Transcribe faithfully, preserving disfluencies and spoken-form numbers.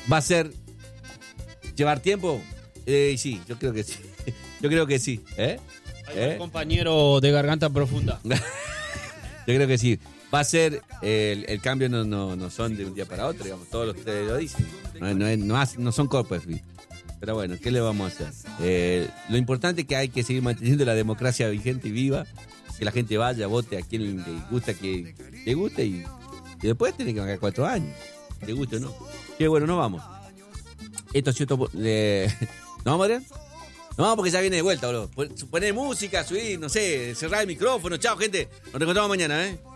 ¿Va a ser llevar tiempo? Eh, sí, yo creo que sí. Yo creo que sí. ¿Eh? ¿Eh? Compañero de garganta profunda. Yo creo que sí. Va a ser, el, el cambio no, no, no son de un día para otro, digamos, todos los que ustedes lo dicen. No, no, no, no son Copperfield. Pero bueno, ¿qué le vamos a hacer? Eh, lo importante es que hay que seguir manteniendo la democracia vigente y viva, que la gente vaya, vote a quien le gusta que le guste y, y después tiene que pagar cuatro años. Le guste o no. Qué bueno, nos vamos. Esto ha sido todo. Eh, ¿No vamos, Adrián? No vamos porque ya viene de vuelta, boludo. Poner música, subir, no sé, cerrar el micrófono. Chao, gente. Nos reencontramos mañana, ¿eh?